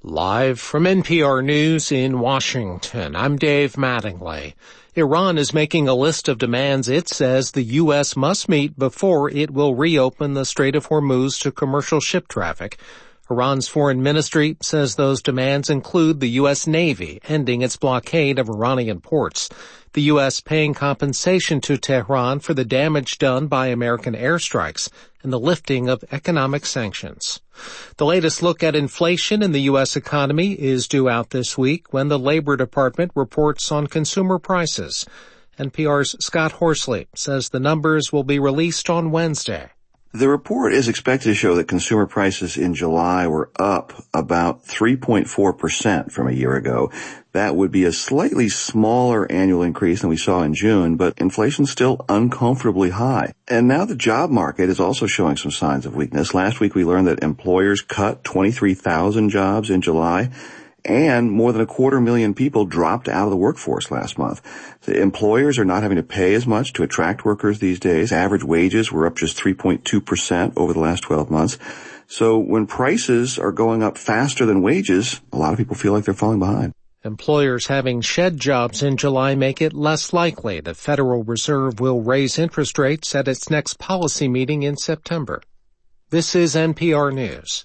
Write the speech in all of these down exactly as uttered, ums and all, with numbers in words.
Live from N P R News in Washington, I'm Dave Mattingly. Iran is making a list of demands it says the U S must meet before it will reopen the Strait of Hormuz to commercial ship traffic. Iran's foreign ministry says those demands include the U S Navy ending its blockade of Iranian ports, the U S paying compensation to Tehran for the damage done by American airstrikes, and the lifting of economic sanctions. The latest look at inflation in the U S economy is due out this week when the Labor Department reports on consumer prices. N P R's Scott Horsley says the numbers will be released on Wednesday. The report is expected to show that consumer prices in July were up about three point four percent from a year ago. That would be a slightly smaller annual increase than we saw in June, but inflation's still uncomfortably high. And now the job market is also showing some signs of weakness. Last week we learned that employers cut twenty-three thousand jobs in July, and more than a quarter million people dropped out of the workforce last month. The employers are not having to pay as much to attract workers these days. Average wages were up just three point two percent over the last twelve months. So when prices are going up faster than wages, a lot of people feel like they're falling behind. Employers having shed jobs in July make it less likely the Federal Reserve will raise interest rates at its next policy meeting in September. This is N P R News.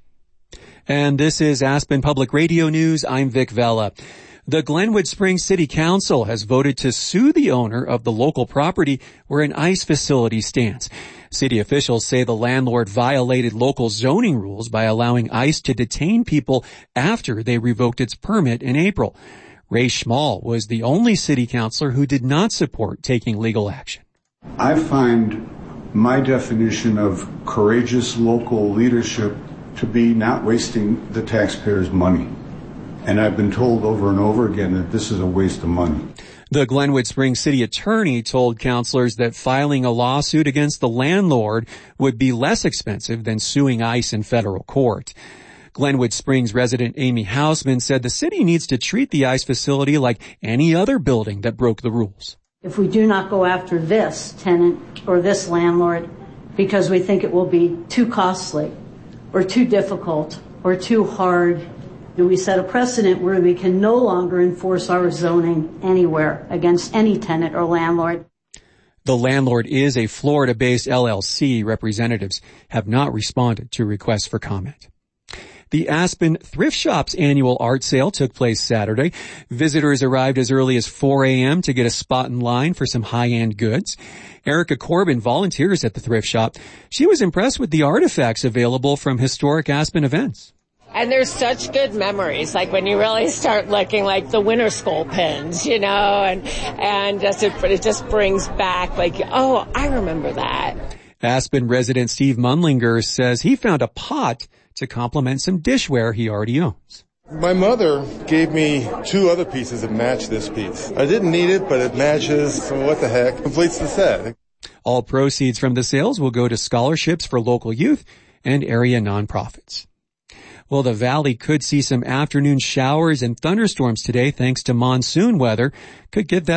And this is Aspen Public Radio News. I'm Vic Vela. The Glenwood Springs City Council has voted to sue the owner of the local property where an ICE facility stands. City officials say the landlord violated local zoning rules by allowing ICE to detain people after they revoked its permit in April. Ray Schmall was the only city councilor who did not support taking legal action. I find my definition of courageous local leadership to be not wasting the taxpayers' money. And I've been told over and over again that this is a waste of money. The Glenwood Springs city attorney told councilors that filing a lawsuit against the landlord would be less expensive than suing ICE in federal court. Glenwood Springs resident Amy Hausman said the city needs to treat the ICE facility like any other building that broke the rules. If we do not go after this tenant or this landlord because we think it will be too costly or too difficult or too hard, and we set a precedent where we can no longer enforce our zoning anywhere against any tenant or landlord. The landlord is a Florida-based L L C. Representatives have not responded to requests for comment. The Aspen Thrift Shop's annual art sale took place Saturday. Visitors arrived as early as four a.m. to get a spot in line for some high-end goods. Erica Corbin volunteers at the thrift shop. She was impressed with the artifacts available from historic Aspen events. And there's such good memories, like when you really start looking, like the winter school pins, you know, and and just it, it just brings back, like, oh, I remember that. Aspen resident Steve Munlinger says he found a pot to complement some dishware he already owns. My mother gave me two other pieces that match this piece. I didn't need it, but it matches, so what the heck, completes the set. All proceeds from the sales will go to scholarships for local youth and area nonprofits. Well, the valley could see some afternoon showers and thunderstorms today thanks to monsoon weather. Could get that